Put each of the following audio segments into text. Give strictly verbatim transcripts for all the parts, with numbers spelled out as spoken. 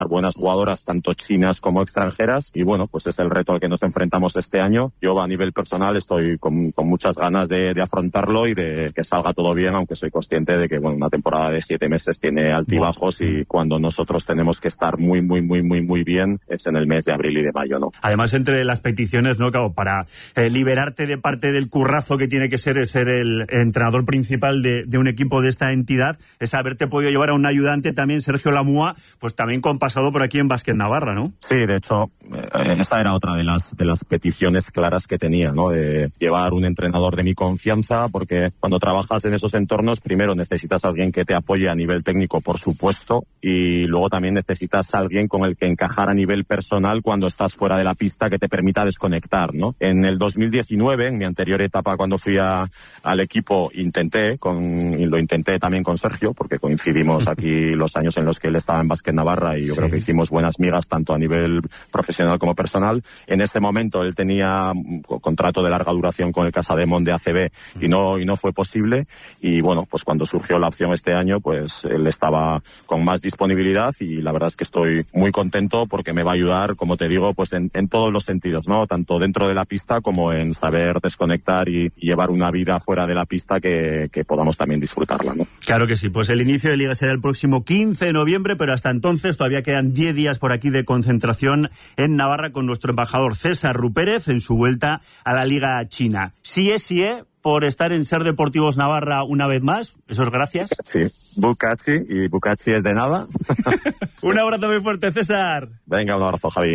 buenas jugadoras, tanto chinas como extranjeras, y bueno, pues es el reto al que nos enfrentamos este año. Yo a nivel personal estoy con, con muchas ganas de, de afrontarlo y de que salga todo bien, aunque soy consciente de que bueno, una temporada de siete meses tiene altibajos y cuando nosotros tenemos que estar muy, muy, muy, muy, muy bien es en el mes de abril y de mayo, ¿no? Además, entre las peticiones, ¿no? Claro, para eh, liberarte de parte del currazo que tiene que ser ser el entrenador principal de, de un equipo de esta entidad, es haberte podido llevar a un ayudante también, Sergio Lamúa, pues también con pasado por aquí en Básquet Navarra, ¿no? Sí, de hecho, eh, esa era otra de las de las peticiones claras que tenía, ¿no? De llevar un entrenador de mi confianza, porque cuando trabajas en esos entornos, primero necesitas a alguien que te apoye a nivel técnico, por supuesto, y luego también necesitas a alguien con el que encajar a nivel personal cuando estás fuera de la pista, que te permita desconectar, ¿no? En el dos mil diecinueve, en mi anterior etapa cuando fui a, al equipo, intenté, con, y lo intenté también con Sergio, porque coincidimos aquí los años en los que él estaba en Básquet Navarra y yo sí. creo que hicimos buenas migas tanto a nivel profesional como personal. En ese momento él tenía un contrato de larga duración con el Casademont de A C B y no, y no fue posible, y bueno, pues cuando surgió la opción este año, pues él estaba con más disponibilidad y la verdad es que estoy muy contento porque me va a ayudar, como te digo, pues en, en todos los sentidos, ¿no? Tanto dentro de la pista como en saber desconectar y, y llevar una vida fuera de la pista que, que podamos también disfrutarla, ¿no? Claro que sí, pues el inicio de Liga será el próximo quince de noviembre, pero hasta entonces todavía quedan diez días por aquí de concentración en Navarra con nuestro embajador César Rupérez en su vuelta a la Liga China. Sí es, sí es, por estar en Ser Deportivos Navarra una vez más, eso es gracias. Sí, Bucachi, y Bucachi es de nada. Un abrazo muy fuerte, César. Venga, un abrazo, Javi.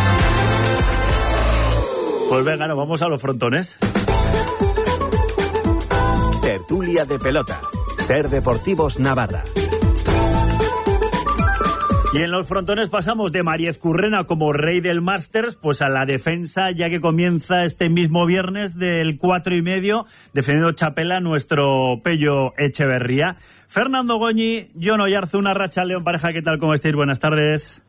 Pues venga, nos vamos a los frontones. Tertulia de pelota. Ser Deportivos Navarra. Y en los frontones pasamos de María Ezcurrena como rey del Masters, pues a la defensa, ya que comienza este mismo viernes del cuatro y medio, defendiendo Chapela, nuestro Pello Echeverría. Fernando Goñi, Jon Oyarzo, una racha León pareja, ¿qué tal? ¿Cómo estáis? Buenas tardes.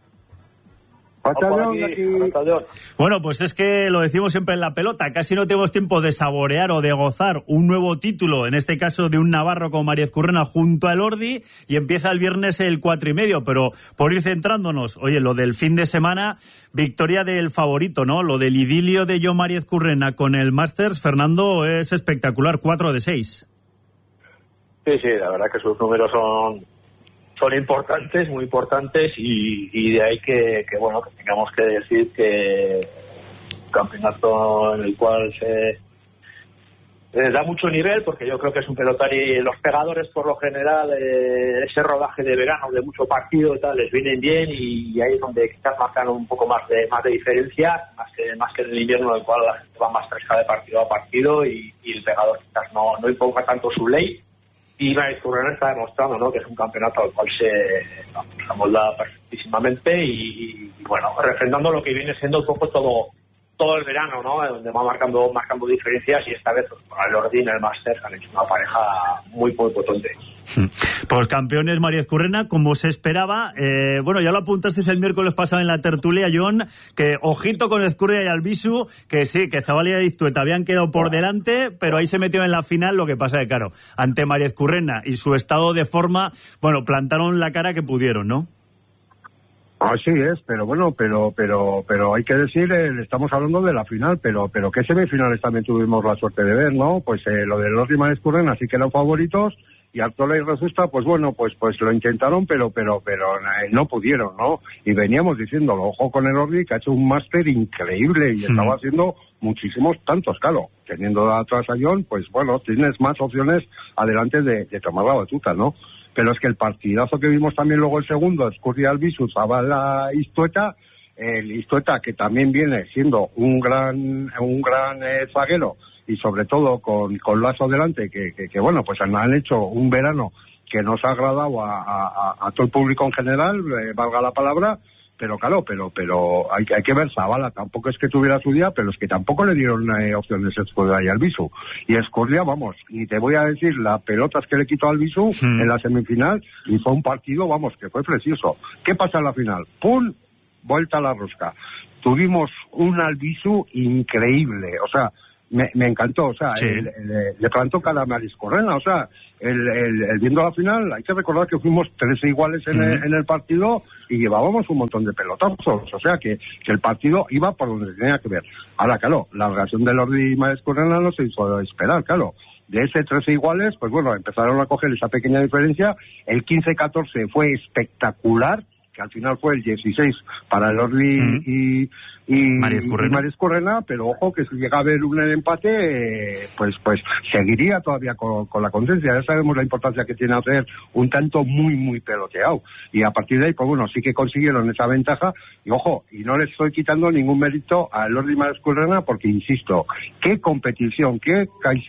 Bueno, pues es que lo decimos siempre en la pelota, casi no tenemos tiempo de saborear o de gozar un nuevo título, en este caso de un navarro como María Ezcurrena junto al Ordi, y empieza el viernes el cuatro y medio, pero por ir centrándonos, oye, lo del fin de semana, victoria del favorito, ¿no? Lo del idilio de Jon María Ezcurrena con el Masters, Fernando, es espectacular, cuatro de seis. Sí, sí, la verdad que sus números son... son importantes, muy importantes, y, y de ahí que, que, bueno, que tengamos que decir que un campeonato en el cual se eh, da mucho nivel, porque yo creo que es un pelotari, los pegadores por lo general, eh, ese rodaje de verano de mucho partido y tal, les vienen bien, y, y ahí es donde quizás marcan un poco más de más de diferencia, más que, más que en el invierno, en el cual la gente va más fresca de partido a partido, y, y el pegador quizás no, no imponga tanto su ley. Y María Ezcurrena está demostrando, ¿no?, que es un campeonato al cual se, vamos, se amolda perfectísimamente y, y, bueno, refrendando lo que viene siendo un poco todo todo el verano, ¿no?, donde va marcando marcando diferencias, y esta vez pues, con el Ordi en el Masters han hecho una pareja muy, muy potente. Pues campeones María Ezcurrena, como se esperaba. Eh, bueno, ya lo apuntasteis el miércoles pasado en la tertulia, Jon, que ojito con Ezcurdia y Albisu, que sí, que Zabalia y Iztueta habían quedado por delante, pero ahí se metió en la final. Lo que pasa es que, claro, ante María Ezcurrena y su estado de forma, bueno, plantaron la cara que pudieron, ¿no? Así es, pero bueno, pero pero pero hay que decir, eh, estamos hablando de la final, pero pero qué semifinales también tuvimos la suerte de ver, ¿no? Pues eh, lo de los y María Ezcurrena sí que eran favoritos, y Artola y Rezusta, pues bueno, pues pues lo intentaron, pero pero pero eh, no pudieron, ¿no? Y veníamos diciéndolo, ojo con el Ordi, que ha hecho un máster increíble y sí. Estaba haciendo muchísimos tantos, claro, teniendo atrás a Jon, pues bueno, tienes más opciones adelante de, de tomar la batuta, ¿no? Pero es que el partidazo que vimos también luego el segundo, Ezcurdia Albisu, Zabala Iztueta, el Iztueta, que también viene siendo un gran un gran eh, zaguero, y sobre todo con, con Lasso delante, que, que, que bueno, pues han, han hecho un verano que nos ha agradado a, a, a todo el público en general, eh, valga la palabra, pero claro, pero pero hay, hay que ver, Zabala tampoco es que tuviera su día, pero es que tampoco le dieron eh, opciones a Ezcurdia y Albisu. Y Ezcurdia, vamos, y te voy a decir, las pelotas que le quitó a Albisu sí. en la semifinal, y fue un partido, vamos, que fue precioso. ¿Qué pasa en la final? ¡Pum! Vuelta a la rosca. Tuvimos un Albisu increíble, o sea, me, me encantó, o sea, sí. el, el, le plantó cara a Mariscorrena, o sea, el, el, el viendo la final, hay que recordar que fuimos tres iguales en, uh-huh. el, en el partido y llevábamos un montón de pelotazos, o sea, que, que el partido iba por donde tenía que ver. Ahora, claro, la relación de Elordi y Mariscorrena no se hizo esperar, claro. De ese tres iguales, pues bueno, empezaron a coger esa pequeña diferencia. El quince catorce fue espectacular, que al final fue el dieciséis para Elordi uh-huh. y, y Mariscorrena, pero ojo que si llega a haber un empate, eh, pues pues seguiría todavía con, con la conciencia. Ya sabemos la importancia que tiene hacer un tanto muy, muy peloteado. Y a partir de ahí, pues bueno, sí que consiguieron esa ventaja. Y ojo, y no les estoy quitando ningún mérito a Elordi y Mariscorrena, porque insisto, qué competición, qué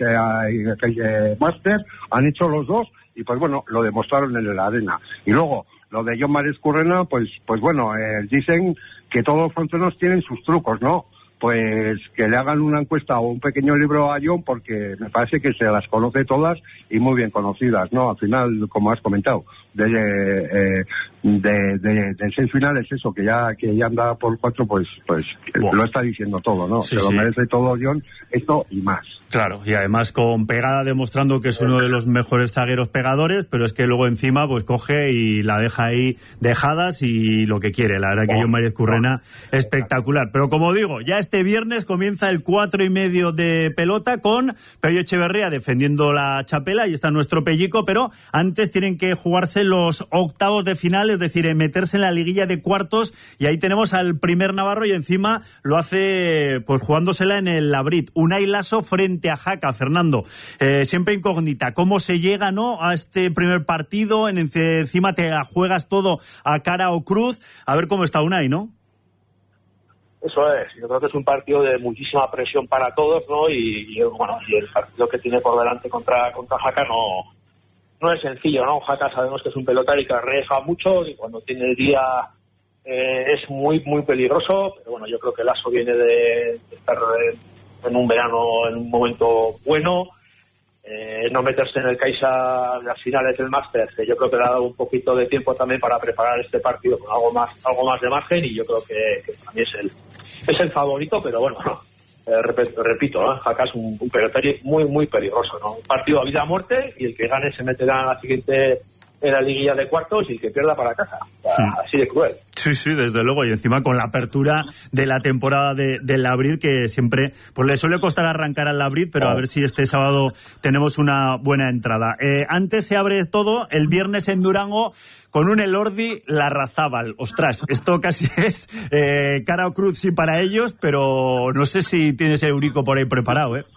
Master han hecho los dos, y pues bueno, lo demostraron en la arena. Y luego, lo de Jon Mariscorrena, pues pues bueno, eh, dicen que todos los fronteros tienen sus trucos, ¿no? Pues que le hagan una encuesta o un pequeño libro a Jon, porque me parece que se las conoce todas y muy bien conocidas, ¿no? Al final, como has comentado, de eh, de, de, de seis finales, eso, que ya que ya anda por cuatro, pues pues wow. Lo está diciendo todo, ¿no? Sí, se sí. Lo merece todo Jon, esto y más. Claro, y además con pegada, demostrando que es uno de los mejores zagueros pegadores, pero es que luego encima pues coge y la deja ahí dejadas y lo que quiere. La verdad que Jon Mariscorrena, espectacular. Pero como digo, ya este viernes comienza el cuatro y medio de pelota con Pello Echeverría defendiendo la chapela, y está nuestro Pellico, pero antes tienen que jugarse los octavos de final, es decir, meterse en la liguilla de cuartos, y ahí tenemos al primer navarro, y encima lo hace pues jugándosela en el Labrit. Unai Laso frente a Jaca. Fernando, eh, siempre incógnita, ¿cómo se llega, no, a este primer partido? En, encima te juegas todo a cara o cruz, a ver cómo está Unai, ¿no? Eso es, yo creo que es un partido de muchísima presión para todos, ¿no? Y, y bueno, y el partido que tiene por delante contra contra Jaca no no es sencillo, ¿no? Jaca sabemos que es un pelotari que arriesga mucho y cuando tiene el día eh, es muy muy peligroso, pero bueno, yo creo que Laso viene de, de estar eh, en un verano, en un momento bueno, eh, no meterse en el Caixa de las finales del Máster, que yo creo que le ha dado un poquito de tiempo también para preparar este partido con algo más algo más de margen, y yo creo que, que también es el es el favorito, pero bueno, eh, repito, repito ¿eh? Jaca es un, un pelotari muy muy peligroso, ¿no? Un partido a vida o muerte, y el que gane se meterá en la siguiente en la liguilla de cuartos, y el que pierda para casa. O sea, sí. Así de cruel. Sí, sí, desde luego, y encima con la apertura de la temporada de, del Labrit, que siempre pues le suele costar arrancar al Labrit, pero oh. a ver si este sábado tenemos una buena entrada. Eh, antes se abre todo el viernes en Durango con un Elordi Larrazábal. Ostras, esto casi es eh, cara o cruz sí para ellos, pero no sé si tienes Eurico por ahí preparado, ¿eh?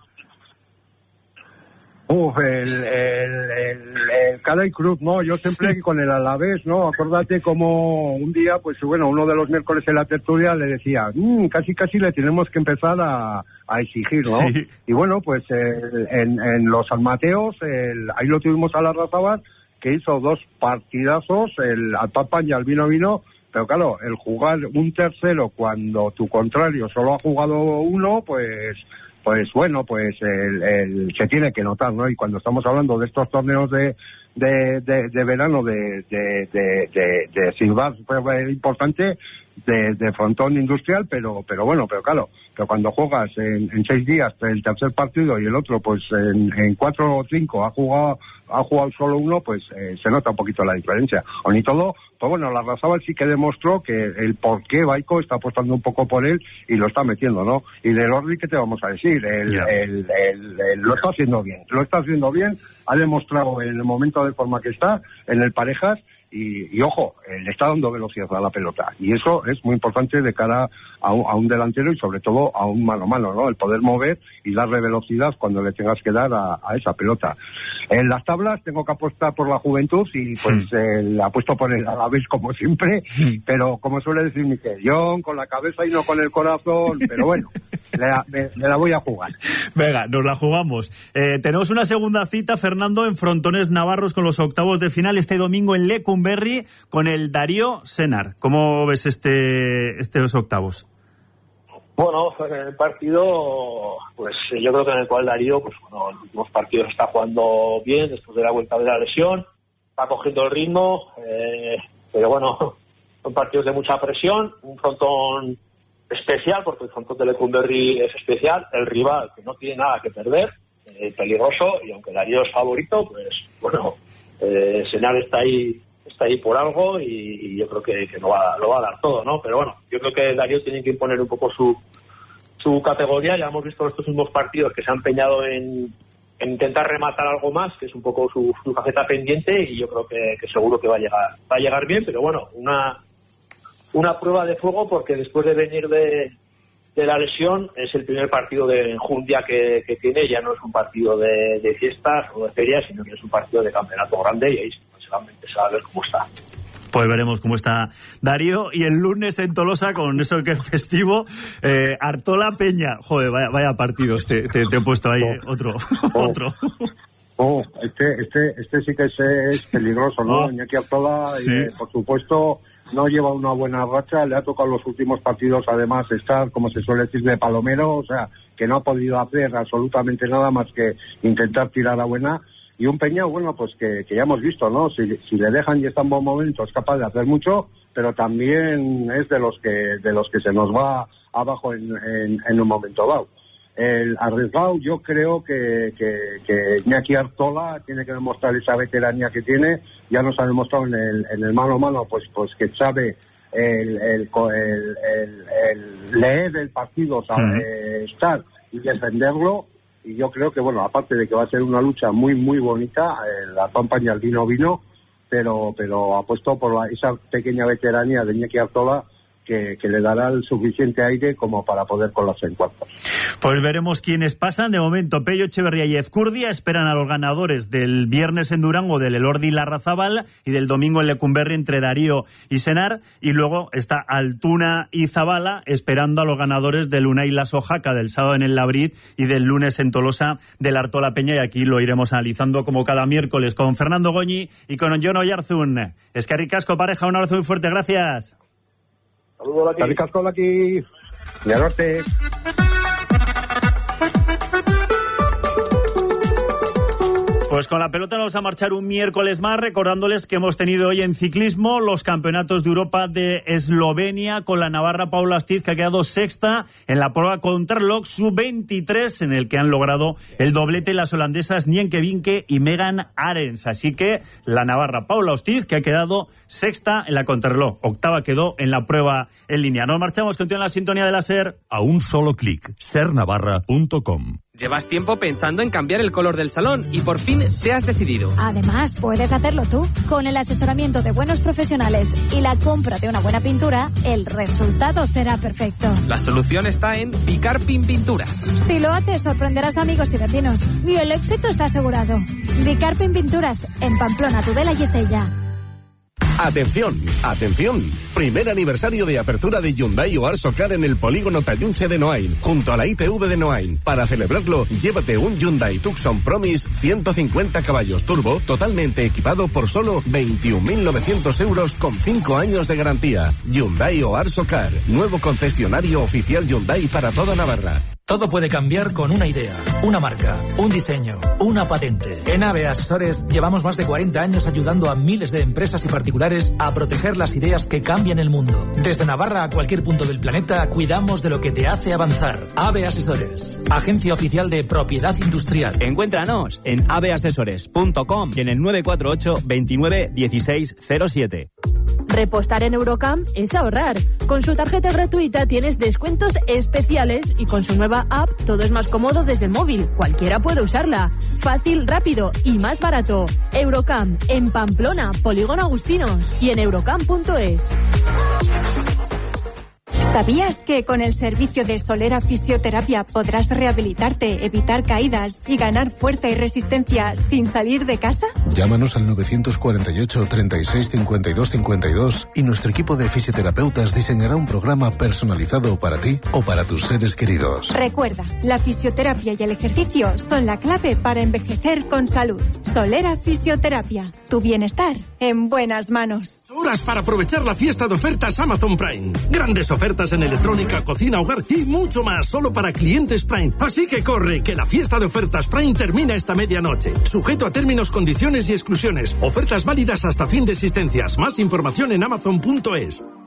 Uf, el, el, el, el cada y cruz, ¿no? Yo siempre sí. Con el Alavés, ¿no? Acuérdate como un día, pues bueno, uno de los miércoles en la tertulia le decía, mmm, casi casi le tenemos que empezar a, a exigir, ¿no? Sí. Y bueno, pues el, en, en los San Mateos, el, ahí lo tuvimos a Larrazábal, que hizo dos partidazos, el al Papan y al Vino Vino, pero claro, el jugar un tercero cuando tu contrario solo ha jugado uno, pues... pues bueno, pues el, el, se tiene que notar, ¿no? Y cuando estamos hablando de estos torneos de de, de, de verano de de de, de, de silbar, fue importante, de, de frontón industrial, pero pero bueno, pero claro, pero cuando juegas en, en seis días el tercer partido y el otro pues en, en cuatro o cinco ha jugado ha jugado solo uno, pues eh, se nota un poquito la diferencia. O ni todo, pues bueno, Larrazábal sí que demostró que el por qué Baico está apostando un poco por él y lo está metiendo, ¿no? Y de Elordi, ¿qué te vamos a decir? El, yeah. el, el, el, lo está haciendo bien, lo está haciendo bien, ha demostrado en el momento de forma que está, en el parejas, y, y ojo, le está dando velocidad a la pelota, y eso es muy importante de cara a un, a un delantero y sobre todo a un mano a mano, ¿no? El poder mover y darle velocidad cuando le tengas que dar a, a esa pelota. En las tablas tengo que apostar por la juventud y pues sí. eh, apuesto por el Alavés como siempre, sí. Pero como suele decir Miquel, yo con la cabeza y no con el corazón, pero bueno, me, la, me, me la voy a jugar. Venga, nos la jugamos. Eh, tenemos una segunda cita, Fernando, en Frontones Navarros con los octavos de final este domingo en Lecumberri con el Darío Senar. ¿Cómo ves este estos octavos? Bueno, el partido, pues yo creo que en el cual Darío, pues bueno, los últimos partidos está jugando bien después de la vuelta de la lesión, está cogiendo el ritmo, eh, pero bueno, son partidos de mucha presión, un frontón especial, porque el frontón de Lecumberri es especial, el rival que no tiene nada que perder, eh, peligroso, y aunque Darío es favorito, pues bueno, eh, Senar está ahí está ahí por algo y, y yo creo que, que lo, va, lo va a dar todo, ¿no? Pero bueno, yo creo que Darío tiene que imponer un poco su su categoría. Ya hemos visto estos últimos partidos que se han empeñado en, en intentar rematar algo más, que es un poco su, su faceta pendiente, y yo creo que, que seguro que va a llegar va a llegar bien, pero bueno, una una prueba de fuego, porque después de venir de, de la lesión es el primer partido de enjundia que, que tiene. Ya no es un partido de, de fiestas o de ferias, sino que es un partido de campeonato grande, y ahí seguramente se va a ver cómo está. Pues veremos cómo está Darío. Y el lunes en Tolosa, con eso que es festivo, eh, Artola Peña. Joder, vaya, vaya partidos te, te, te he puesto ahí, eh. otro. Oh. otro. Oh, este, este, este sí que es, es peligroso, ¿no? Oh. Iñaki Artola, Sí. eh, por supuesto, no lleva una buena racha, le ha tocado los últimos partidos, además, estar, como se suele decir, de palomero, o sea, que no ha podido hacer absolutamente nada más que intentar tirar a buena. Y un Peña, bueno, pues que, que ya hemos visto, ¿no? Si, si le dejan y está en buen momento, es capaz de hacer mucho, pero también es de los que de los que se nos va abajo en, en, en un momento dado. El arriesgado, yo creo que, que, que Iñaki Artola tiene que demostrar esa veteranía que tiene. Ya nos ha demostrado en el, en el mano a mano, pues, pues que sabe el, el, el, el, el leer el partido, sabe estar y defenderlo. Y yo creo que, bueno, aparte de que va a ser una lucha muy, muy bonita, eh, la campaña al vino vino, pero pero apuesto por la, esa pequeña veteranía de Iñaki Artola, que, que le dará el suficiente aire como para poder colarse en cuartos. Pues veremos quiénes pasan. De momento, Pello Echeverría y Ezcurdia esperan a los ganadores del viernes en Durango, del Elordi y Larrazábal, y del domingo en Lecumberri entre Darío y Senar. Y luego está Altuna y Zabala esperando a los ganadores del Unai La Sojaca del sábado en el Labrit y del lunes en Tolosa del Artola Peña. Y aquí lo iremos analizando como cada miércoles con Fernando Goñi y con Jon Oyarzún. Eskerrik asko, pareja, un abrazo muy fuerte. Gracias. Saludos aquí. Eskerrik asko aquí. De norte. Pues con la pelota nos vamos a marchar un miércoles más, recordándoles que hemos tenido hoy en ciclismo los campeonatos de Europa de Eslovenia, con la navarra Paula Astiz, que ha quedado sexta en la prueba contrarreloj sub veintitrés, en el que han logrado el doblete las holandesas Nienke Vinke y Megan Arens. Así que la navarra Paula Astiz, que ha quedado sexta en la contrarreloj, octava quedó en la prueba en línea. Nos marchamos, continúa la sintonía de la SER. A un solo clic, ser navarra punto com. Llevas tiempo pensando en cambiar el color del salón y por fin te has decidido. Además, puedes hacerlo tú. Con el asesoramiento de buenos profesionales y la compra de una buena pintura, el resultado será perfecto. La solución está en Bicarpin Pinturas. Si lo haces, sorprenderás a amigos y vecinos. Y el éxito está asegurado. Bicarpin Pinturas, en Pamplona, Tudela y Estella. Atención, atención. Primer aniversario de apertura de Hyundai o Arsocar en el polígono Tallunche de Noain, junto a la I T V de Noain. Para celebrarlo, llévate un Hyundai Tucson Promise ciento cincuenta caballos turbo, totalmente equipado por solo veintiún mil novecientos euros con cinco años de garantía. Hyundai o Arsocar, nuevo concesionario oficial Hyundai para toda Navarra. Todo puede cambiar con una idea, una marca, un diseño, una patente. En A B E Asesores llevamos más de cuarenta años ayudando a miles de empresas y particulares a proteger las ideas que cambian el mundo. Desde Navarra a cualquier punto del planeta, cuidamos de lo que te hace avanzar. A B E Asesores, agencia oficial de propiedad industrial. Encuéntranos en a b asesores punto com y en el nueve cuatro ocho veintinueve dieciséis cero siete. Repostar en Eurocam es ahorrar. Con su tarjeta gratuita tienes descuentos especiales y con su nueva app todo es más cómodo desde el móvil. Cualquiera puede usarla. Fácil, rápido y más barato. Eurocam en Pamplona, Polígono Agustinos y en eurocam punto es. ¿Sabías que con el servicio de Solera Fisioterapia podrás rehabilitarte, evitar caídas y ganar fuerza y resistencia sin salir de casa? Llámanos al nueve cuatro ocho, treinta y seis, cincuenta y dos cincuenta y dos y nuestro equipo de fisioterapeutas diseñará un programa personalizado para ti o para tus seres queridos. Recuerda, la fisioterapia y el ejercicio son la clave para envejecer con salud. Solera Fisioterapia, tu bienestar en buenas manos. Horas para aprovechar la fiesta de ofertas Amazon Prime. Grandes ofertas en electrónica, cocina, hogar y mucho más solo para clientes Prime. Así que corre, que la fiesta de ofertas Prime termina esta medianoche. Sujeto a términos, condiciones y exclusiones. Ofertas válidas hasta fin de existencias. Más información en amazon punto es.